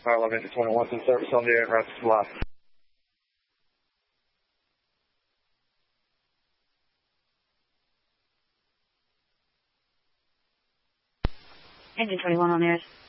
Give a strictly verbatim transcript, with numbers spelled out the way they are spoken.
Fire eleven Engine twenty-one to service on the air, route to July. Engine twenty-one on the air.